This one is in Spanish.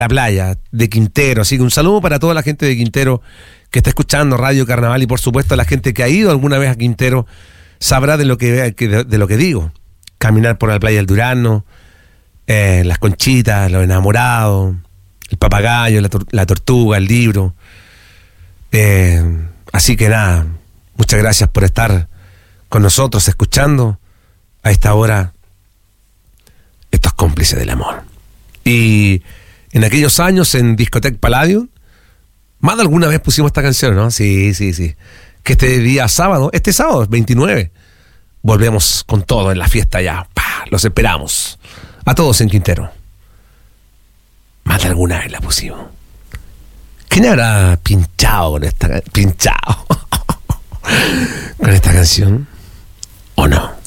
la playa de Quintero. Así que un saludo para toda la gente de Quintero que está escuchando Radio Carnaval, y por supuesto la gente que ha ido alguna vez a Quintero sabrá de lo que digo. Caminar por la playa del Durano, las conchitas, los enamorados, el papagayo, la tortuga, el libro. Así que nada, muchas gracias por estar con nosotros escuchando a esta hora estos cómplices del amor. Y en aquellos años en Discotec Palladium, más de alguna vez pusimos esta canción, ¿no? Sí. Que este sábado 29, volvemos con todo en la fiesta ya. ¡Pah! Los esperamos. A todos en Quintero. Más de alguna vez la pusimos. ¿Quién habrá pinchado con esta canción? ¿O no?